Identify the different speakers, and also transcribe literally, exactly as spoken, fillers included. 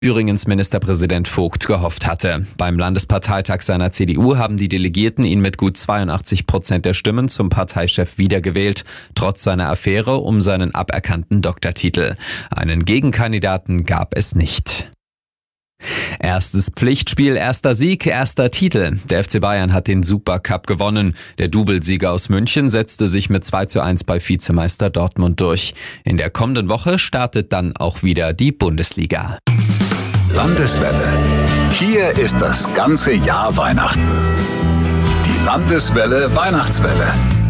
Speaker 1: Thüringens Ministerpräsident Vogt gehofft hatte. Beim Landesparteitag seiner C D U haben die Delegierten ihn mit gut zweiundachtzig Prozent der Stimmen zum Parteichef wiedergewählt, trotz seiner Affäre um seinen aberkannten Doktortitel. Einen Gegenkandidaten gab es nicht. Erstes Pflichtspiel, erster Sieg, erster Titel. Der F C Bayern hat den Supercup gewonnen. Der Doublesieger aus München setzte sich mit zwei zu eins bei Vizemeister Dortmund durch. In der kommenden Woche startet dann auch wieder die Bundesliga.
Speaker 2: Landeswelle. Hier ist das ganze Jahr Weihnachten. Die Landeswelle Weihnachtswelle.